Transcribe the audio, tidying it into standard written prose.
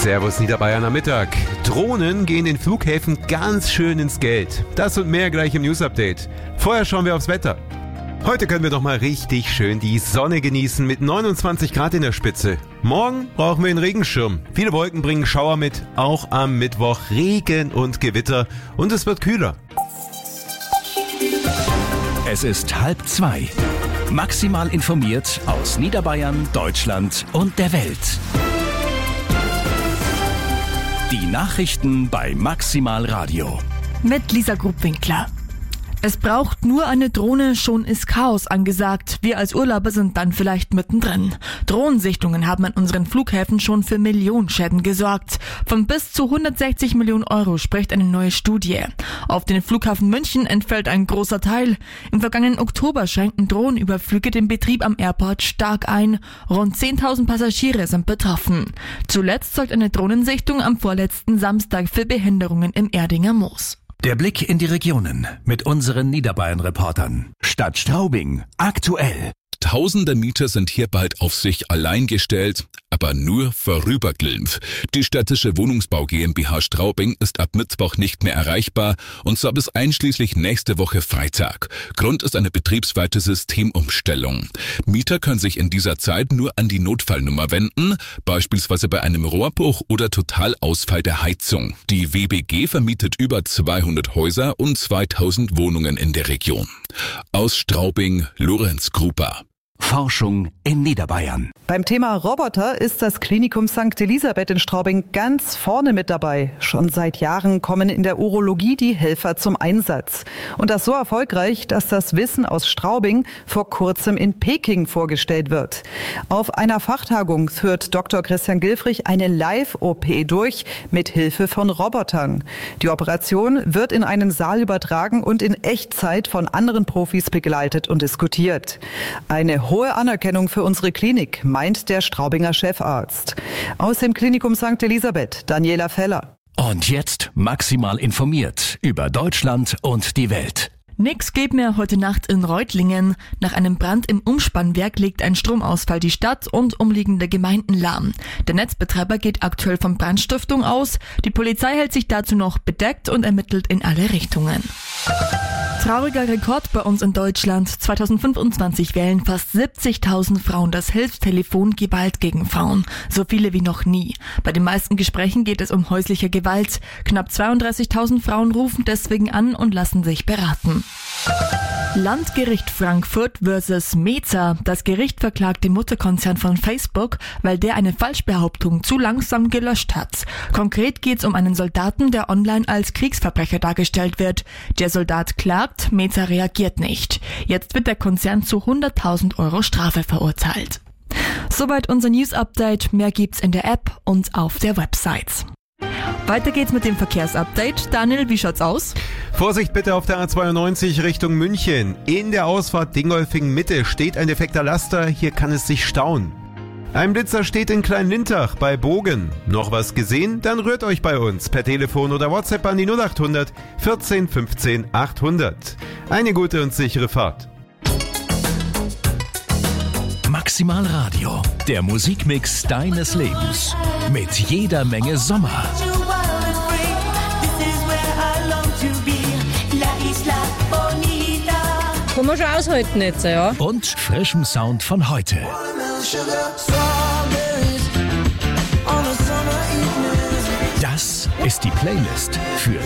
Servus Niederbayern am Mittag. Drohnen gehen den Flughäfen ganz schön ins Geld. Das und mehr gleich im News-Update. Vorher schauen wir aufs Wetter. Heute können wir doch mal richtig schön die Sonne genießen mit 29 Grad in der Spitze. Morgen brauchen wir einen Regenschirm. Viele Wolken bringen Schauer mit, auch am Mittwoch Regen und Gewitter und es wird kühler. Es ist 1:30. Maximal informiert aus Niederbayern, Deutschland und der Welt. Die Nachrichten bei Maximal Radio. Mit Lisa Grubwinkler. Es braucht nur eine Drohne, schon ist Chaos angesagt. Wir als Urlauber sind dann vielleicht mittendrin. Drohnensichtungen haben an unseren Flughäfen schon für Millionenschäden gesorgt. Von bis zu 160 Millionen Euro spricht eine neue Studie. Auf den Flughafen München entfällt ein großer Teil. Im vergangenen Oktober schränken Drohnenüberflüge den Betrieb am Airport stark ein. Rund 10.000 Passagiere sind betroffen. Zuletzt sorgt eine Drohnensichtung am vorletzten Samstag für Behinderungen im Erdinger Moos. Der Blick in die Regionen mit unseren Niederbayern-Reportern. Stadt Straubing, aktuell. Tausende Mieter sind hier bald auf sich allein gestellt, aber nur vorübergehend. Die städtische Wohnungsbau GmbH Straubing ist ab Mittwoch nicht mehr erreichbar und zwar bis einschließlich nächste Woche Freitag. Grund ist eine betriebsweite Systemumstellung. Mieter können sich in dieser Zeit nur an die Notfallnummer wenden, beispielsweise bei einem Rohrbruch oder Totalausfall der Heizung. Die WBG vermietet über 200 Häuser und 2000 Wohnungen in der Region. Aus Straubing, Lorenz Gruber. Forschung in Niederbayern. Beim Thema Roboter ist das Klinikum St. Elisabeth in Straubing ganz vorne mit dabei. Schon seit Jahren kommen in der Urologie die Helfer zum Einsatz. Und das so erfolgreich, dass das Wissen aus Straubing vor kurzem in Peking vorgestellt wird. Auf einer Fachtagung führt Dr. Christian Gilfrich eine Live-OP durch mit Hilfe von Robotern. Die Operation wird in einen Saal übertragen und in Echtzeit von anderen Profis begleitet und diskutiert. Eine hohe Anerkennung für unsere Klinik, meint der Straubinger Chefarzt. Aus dem Klinikum St. Elisabeth, Daniela Feller. Und jetzt maximal informiert über Deutschland und die Welt. Nix geht mehr heute Nacht in Reutlingen. Nach einem Brand im Umspannwerk legt ein Stromausfall die Stadt und umliegende Gemeinden lahm. Der Netzbetreiber geht aktuell von Brandstiftung aus. Die Polizei hält sich dazu noch bedeckt und ermittelt in alle Richtungen. Trauriger Rekord bei uns in Deutschland. 2025 wählen fast 70.000 Frauen das Hilfstelefon Gewalt gegen Frauen. So viele wie noch nie. Bei den meisten Gesprächen geht es um häusliche Gewalt. Knapp 32.000 Frauen rufen deswegen an und lassen sich beraten. Landgericht Frankfurt versus Meta. Das Gericht verklagt den Mutterkonzern von Facebook, weil der eine Falschbehauptung zu langsam gelöscht hat. Konkret geht's um einen Soldaten, der online als Kriegsverbrecher dargestellt wird. Der Soldat klagt, Meta reagiert nicht. Jetzt wird der Konzern zu 100.000 Euro Strafe verurteilt. Soweit unser News-Update. Mehr gibt's in der App und auf der Website. Weiter geht's mit dem Verkehrsupdate. Daniel, wie schaut's aus? Vorsicht bitte auf der A92 Richtung München. In der Ausfahrt Dingolfing Mitte steht ein defekter Laster. Hier kann es sich stauen. Ein Blitzer steht in Kleinlintach bei Bogen. Noch was gesehen? Dann rührt euch bei uns per Telefon oder WhatsApp an die 0800 14 15 800. Eine gute und sichere Fahrt. Maximal Radio, der Musikmix deines Lebens. Mit jeder Menge Sommer. Kann man schon aushalten jetzt, ja. Und frischem Sound von heute. Das ist die Playlist für